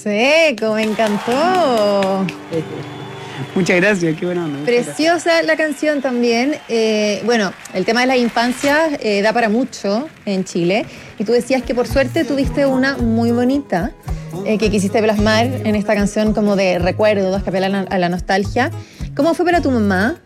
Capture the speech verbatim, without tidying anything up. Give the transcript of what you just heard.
Seco, me encantó. Muchas gracias, qué buena onda. Preciosa gracias. La canción también. Eh, bueno, el tema de las infancias eh, da para mucho en Chile. Y tú decías que por suerte tuviste una muy bonita eh, que quisiste plasmar en esta canción como de recuerdos, que apela a la, a la nostalgia. ¿Cómo fue para tu mamá